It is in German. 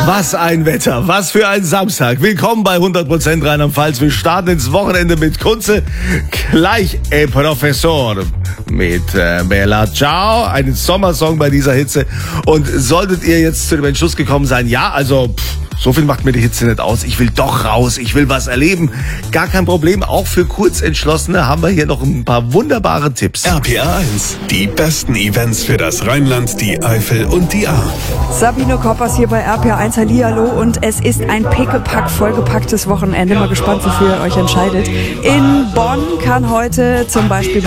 Was ein Wetter, was für ein Samstag. Willkommen bei 100% Rheinland-Pfalz. Wir starten ins Wochenende mit Kunze. Gleich Professor mit Bella Ciao. Einen Sommersong bei dieser Hitze. Und solltet ihr jetzt zu dem Entschluss gekommen sein, ja, also so viel macht mir die Hitze nicht aus. Ich will doch raus, ich will was erleben. Gar kein Problem, auch für Kurzentschlossene haben wir hier noch ein paar wunderbare Tipps. RPA 1, die besten Events für das Rheinland, die Eifel und die Ahr. Sabine Koppers hier bei RPA 1, hallihallo, und es ist ein pickepack vollgepacktes Wochenende. Mal gespannt, wofür ihr euch entscheidet. In Bonn kann heute zum Beispiel